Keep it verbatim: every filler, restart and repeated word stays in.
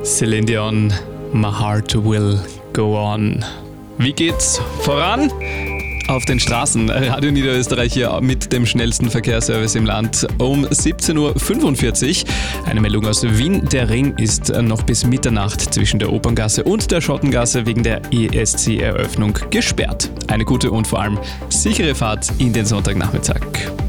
Celine Dion, My Heart Will Go On. Wie geht's voran? Auf den Straßen. Radio Niederösterreich hier mit dem schnellsten Verkehrsservice im Land um siebzehn Uhr fünfundvierzig. Eine Meldung aus Wien. Der Ring ist noch bis Mitternacht zwischen der Operngasse und der Schottengasse wegen der E S C-Eröffnung gesperrt. Eine gute und vor allem sichere Fahrt in den Sonntagnachmittag.